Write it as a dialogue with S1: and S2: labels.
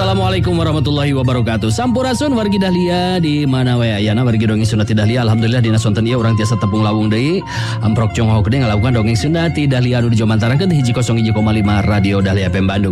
S1: Assalamualaikum warahmatullahi wabarakatuh. Sampurasun wargi Dahlia di mana we ayana wargi dongeng Sunda Ti Dahlia. Alhamdulillah dina sonten ieu urang tiasa tepung lawung deui. Amprok Congho gede ngalakukan dongeng Sunda Ti Dahlia anu dijomantarakeun hiji 01,5 Radio Dahlia FM Bandung.